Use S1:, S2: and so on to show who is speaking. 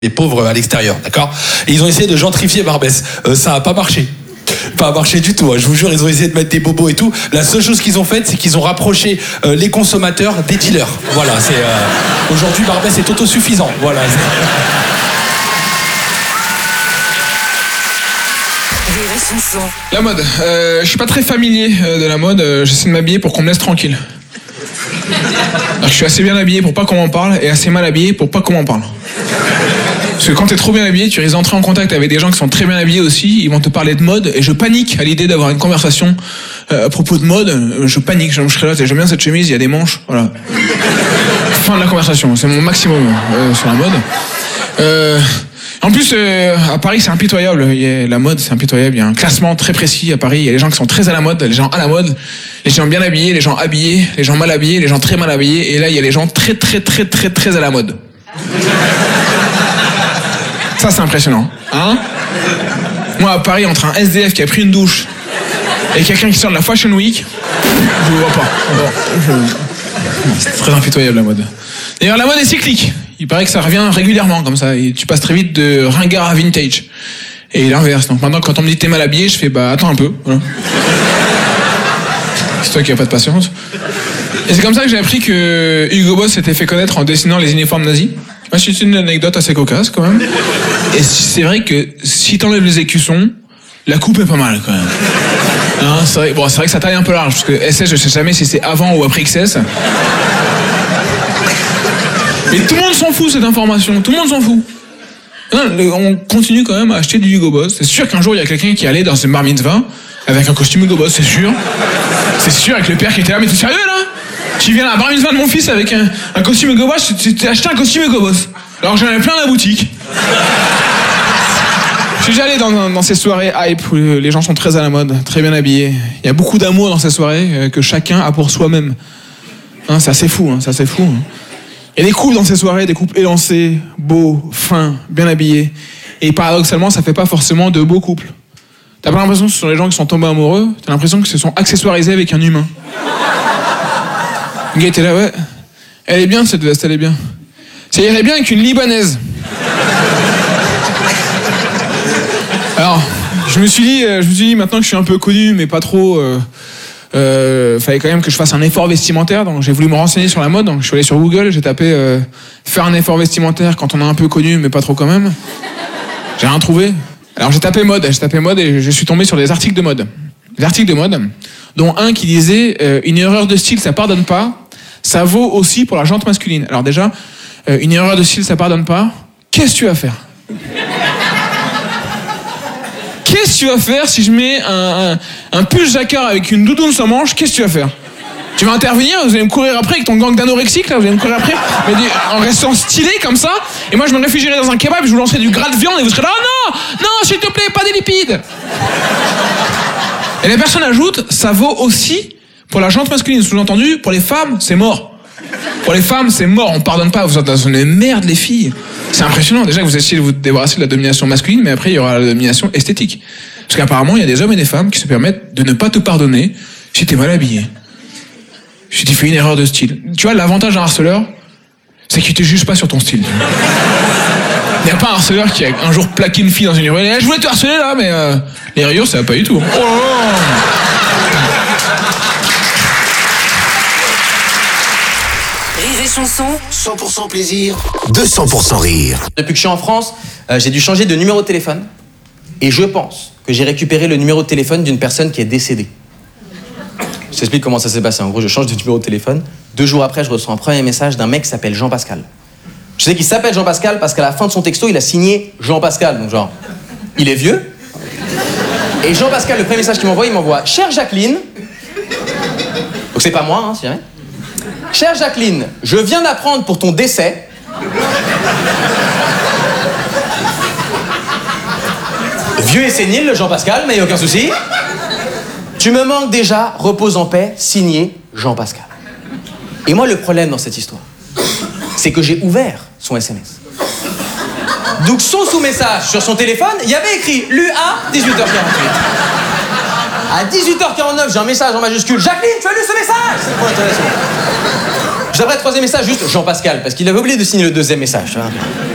S1: les pauvres à l'extérieur, d'accord? Et ils ont essayé de gentrifier Barbès. Ça a pas marché. Pas marché du tout, hein. Je vous jure, ils ont essayé de mettre des bobos et tout. La seule chose qu'ils ont faite, c'est qu'ils ont rapproché les consommateurs des dealers. Voilà, c'est aujourd'hui Barbès est autosuffisant. Voilà.
S2: La mode. Je suis pas très familier de la mode. J'essaie de m'habiller pour qu'on me laisse tranquille. Alors, je suis assez bien habillé pour pas qu'on m'en parle et assez mal habillé pour pas qu'on m'en parle. Parce que quand t'es trop bien habillé, tu risques d'entrer en contact avec des gens qui sont très bien habillés aussi, ils vont te parler de mode, et je panique à l'idée d'avoir une conversation à propos de mode. Je panique, je serai là, j'aime bien cette chemise, il y a des manches, voilà. Fin de la conversation, c'est mon maximum sur la mode. En plus, à Paris, c'est impitoyable. La mode, c'est impitoyable. Il y a un classement très précis à Paris. Il y a les gens qui sont très à la mode, les gens à la mode, les gens bien habillés, les gens habillés, les gens mal habillés, les gens très mal habillés. Et là, il y a les gens très à la mode. Ça, c'est impressionnant. Hein ? Moi, à Paris, entre un SDF qui a pris une douche et quelqu'un qui sort de la Fashion Week, je ne vois pas. C'est très impitoyable, la mode. D'ailleurs, la mode est cyclique. Il paraît que ça revient régulièrement, comme ça. Et tu passes très vite de ringard à vintage. Et l'inverse. Donc maintenant, quand on me dit t'es mal habillé, je fais bah attends un peu. Voilà. C'est toi qui n'as pas de patience. Et c'est comme ça que j'ai appris que Hugo Boss s'était fait connaître en dessinant les uniformes nazis. C'est une anecdote assez cocasse quand même. Et c'est vrai que si t'enlèves les écussons, la coupe est pas mal quand même. Hein, c'est vrai que ça taille un peu large, parce que SS, je sais jamais si c'est avant ou après XS. Mais tout le monde s'en fout cette information, tout le monde s'en fout. Non, on continue quand même à acheter du Hugo Boss. C'est sûr qu'un jour il y a quelqu'un qui allait dans une bar mitzvah avec un costume Hugo Boss, c'est sûr. C'est sûr, avec le père qui était là, mais t'es sérieux là ? Tu viens à la bar mitzvah de mon fils avec un costume Hugo Boss, tu t'es acheté un costume Hugo Boss. Alors j'en avais plein à la boutique. Je suis déjà allé dans ces soirées hype où les gens sont très à la mode, très bien habillés. Il y a beaucoup d'amour dans ces soirées que chacun a pour soi-même. Hein, c'est assez fou, c'est assez fou. Il y a des couples dans ces soirées, des couples élancés, beaux, fins, bien habillés. Et paradoxalement, ça fait pas forcément de beaux couples. T'as pas l'impression que ce sont les gens qui sont tombés amoureux, t'as l'impression que se sont accessoirisés avec un humain. Le gars était là, ouais. Elle est bien cette veste, elle est bien. Ça irait bien avec une Libanaise. Alors, je me suis dit, maintenant que je suis un peu connu, mais pas trop, fallait quand même que je fasse un effort vestimentaire, donc j'ai voulu me renseigner sur la mode, donc je suis allé sur Google, j'ai tapé faire un effort vestimentaire quand on est un peu connu, mais pas trop quand même. J'ai rien trouvé. Alors j'ai tapé mode et je suis tombé sur des articles de mode. Des articles de mode, dont un qui disait une erreur de style, ça pardonne pas, ça vaut aussi pour la jante masculine. Alors déjà, une erreur de style, ça pardonne pas, qu'est-ce que tu vas faire ? Qu'est-ce que tu vas faire si je mets un pull jacquard avec une doudoune sans manche ? Qu'est-ce que tu vas faire ? Tu vas intervenir, vous allez me courir après avec ton gang d'anorexiques, là, vous allez me courir après, mais en restant stylé comme ça, et moi je me réfugierai dans un kebab, je vous lancerai du gras de viande et vous serez là, oh non, s'il te plaît, pas des lipides. Et la personne ajoute, ça vaut aussi pour la jante masculine, sous-entendu, pour les femmes, c'est mort. Pour les femmes, c'est mort, on pardonne pas, vous êtes dans une merde les filles. C'est impressionnant, déjà que vous essayez de vous débarrasser de la domination masculine, mais après il y aura la domination esthétique. Parce qu'apparemment, il y a des hommes et des femmes qui se permettent de ne pas te pardonner si t'es mal habillé. Si tu fais une erreur de style. Tu vois, l'avantage d'un harceleur, c'est qu'il te juge pas sur ton style. Il n'y a pas un harceleur qui a un jour plaqué une fille dans une rue. Je voulais te harceler là, mais les rayures, ça va pas du tout. Oh
S3: Rire et chanson,
S4: 100% plaisir, 200% rire.
S5: Depuis que je suis en France, j'ai dû changer de numéro de téléphone. Et je pense que j'ai récupéré le numéro de téléphone d'une personne qui est décédée. Je t'explique comment ça s'est passé. En gros, je change de numéro de téléphone. 2 jours après, je reçois un premier message d'un mec qui s'appelle Jean-Pascal. Je sais qu'il s'appelle Jean-Pascal parce qu'à la fin de son texto, il a signé Jean-Pascal. Donc genre, il est vieux. Et Jean-Pascal, le premier message qu'il m'envoie, il m'envoie « Chère Jacqueline ». Donc c'est pas moi, hein, si jamais. « Chère Jacqueline, je viens d'apprendre pour ton décès. Vieux et sénile, le Jean-Pascal, mais aucun souci. Tu me manques déjà, repose en paix, signé Jean-Pascal. » Et moi, le problème dans cette histoire, c'est que j'ai ouvert son SMS. Donc son sous-message sur son téléphone, il y avait écrit LUA 18h48. À 18h49, j'ai un message en majuscule. Jacqueline, tu as lu ce message? C'est trop intéressant. J'avais le troisième message, juste Jean-Pascal, parce qu'il avait oublié de signer le deuxième message.